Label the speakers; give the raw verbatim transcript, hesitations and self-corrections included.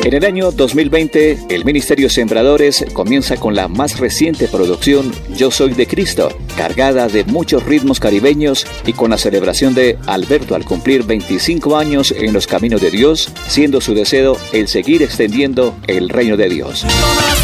Speaker 1: En el año dos mil veinte, el Ministerio Sembradores comienza con la más reciente producción Yo Soy de Cristo, cargada de muchos ritmos caribeños y con la celebración de Alberto al cumplir veinticinco años en los caminos de Dios, siendo su deseo el seguir extendiendo el reino de Dios.